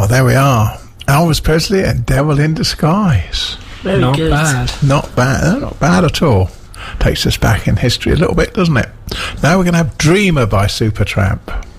there we are. Elvis Presley and Devil in Disguise. Very Not good. bad. Not bad. Not bad at all. Takes us back in history a little bit, doesn't it? Now we're going to have Dreamer by Supertramp.